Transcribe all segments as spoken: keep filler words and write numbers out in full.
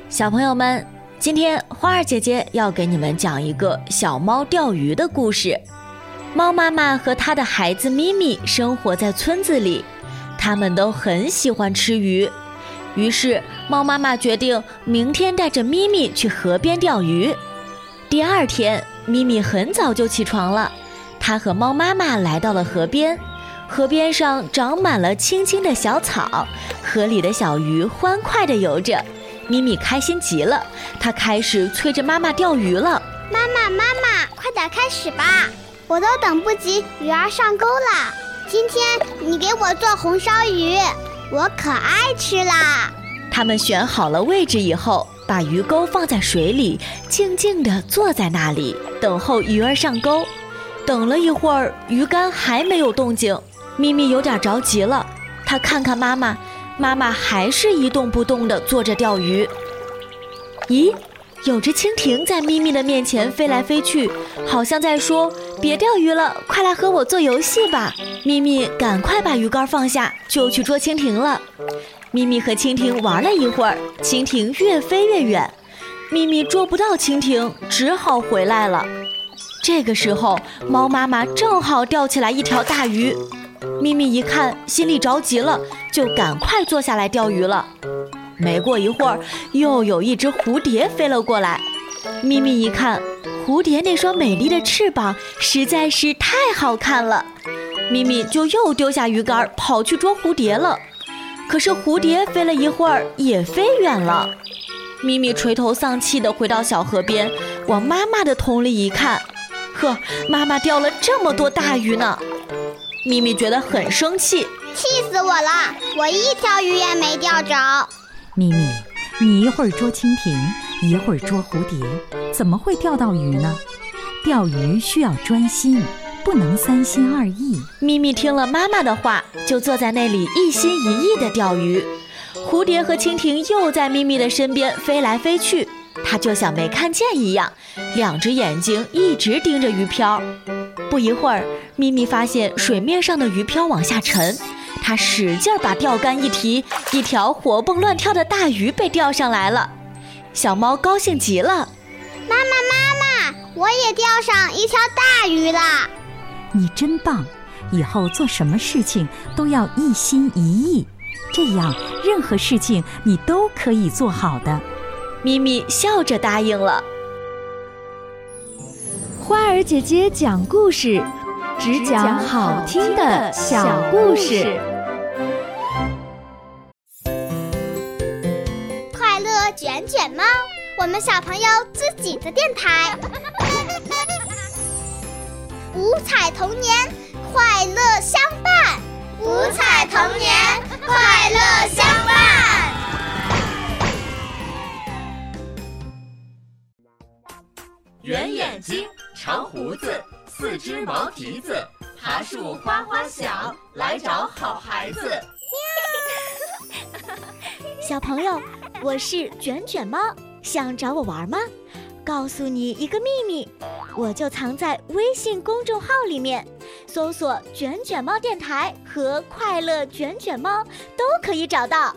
小朋友们，今天花儿姐姐要给你们讲一个小猫钓鱼的故事。猫妈妈和她的孩子咪咪生活在村子里，他们都很喜欢吃鱼。于是猫妈妈决定明天带着咪咪去河边钓鱼。第二天，咪咪很早就起床了，她和猫妈妈来到了河边。河边上长满了青青的小草，河里的小鱼欢快地游着。咪咪开心极了，她开始催着妈妈钓鱼了。 妈妈妈妈，快点开始吧，我都等不及鱼儿上钩了。今天你给我做红烧鱼，我可爱吃啦。 他们选好了位置以后，把鱼钩放在水里，静静地坐在那里等候鱼儿上钩。等了一会儿，鱼竿还没有动静，咪咪有点着急了。她看看妈妈，妈妈还是一动不动地坐着钓鱼。咦，有只蜻蜓在咪咪的面前飞来飞去，好像在说，别钓鱼了，快来和我做游戏吧。咪咪赶快把鱼竿放下，就去捉蜻蜓了。咪咪和蜻蜓玩了一会儿，蜻蜓越飞越远，咪咪捉不到蜻蜓，只好回来了。这个时候，猫妈妈正好钓起来一条大鱼。咪咪一看，心里着急了，就赶快坐下来钓鱼了。没过一会儿，又有一只蝴蝶飞了过来。咪咪一看，蝴蝶那双美丽的翅膀实在是太好看了，咪咪就又丢下鱼竿，跑去捉蝴蝶了。可是蝴蝶飞了一会儿，也飞远了。咪咪垂头丧气地回到小河边，往妈妈的桶里一看，呵，妈妈钓了这么多大鱼呢。咪咪觉得很生气， 气死我了，我一条鱼也没钓着。 咪咪，你一会儿捉蜻蜓，一会儿捉蝴蝶，怎么会钓到鱼呢？钓鱼需要专心，不能三心二意。 咪咪听了妈妈的话，就坐在那里一心一意地钓鱼。蝴蝶和蜻蜓又在咪咪的身边飞来飞去，它就像没看见一样，两只眼睛一直盯着鱼漂。不一会儿，咪咪发现水面上的鱼漂往下沉，它使劲把钓竿一提，一条活蹦乱跳的大鱼被钓上来了。小猫高兴极了， 妈妈妈妈，我也钓上一条大鱼了。 你真棒，以后做什么事情都要一心一意，这样任何事情你都可以做好的。 咪咪笑着答应了。 花儿姐姐讲故事，只讲好听的小故事。 快乐卷卷猫，我们小朋友自己的电台。五彩童年，快乐相伴。五彩童年，快乐相伴。 圆眼睛，长胡子，四只毛蹄子，爬树哗哗响，来找好孩子。 小朋友，我是卷卷猫，想找我玩吗？告诉你一个秘密，我就藏在微信公众号里面，搜索卷卷猫电台和快乐卷卷猫都可以找到。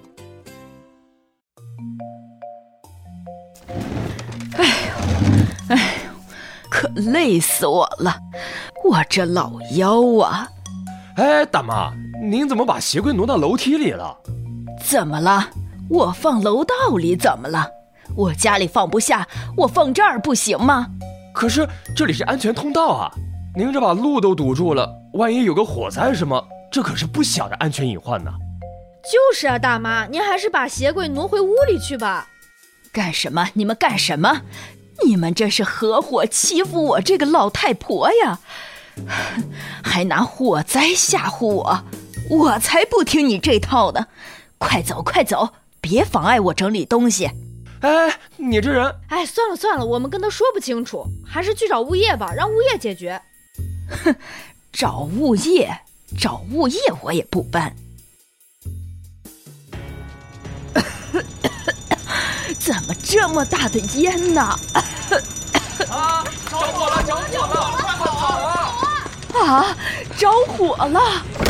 哎呦哎呦，可累死我了，我这老腰啊！ 哎，大妈，您怎么把鞋柜挪到楼梯里了？ 怎么了？我放楼道里怎么了？我家里放不下，我放这儿不行吗？ 可是这里是安全通道啊，您这把路都堵住了，万一有个火灾什么，这可是不小的安全隐患呢。 就是啊，大妈，您还是把鞋柜挪回屋里去吧。 干什么？你们干什么？你们这是合伙欺负我这个老太婆呀，还拿火灾吓唬我，我才不听你这套呢。快走快走，别妨碍我整理东西。 哎，你这人…… 哎，算了算了，我们跟他说不清楚，还是去找物业吧，让物业解决。 哼，找物业找物业我也不搬。怎么这么大的烟呢？ 啊！着火了！着火了！快跑啊！ 啊！着火了！